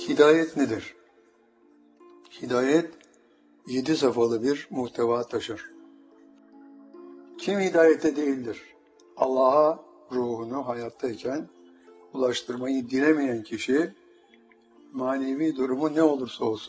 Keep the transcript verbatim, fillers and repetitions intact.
Hidayet nedir? Hidayet, yedi safhalı bir muhteva taşır. Kim hidayete değildir? Allah'a ruhunu hayattayken ulaştırmayı dilemeyen kişi, manevi durumu ne olursa olsun,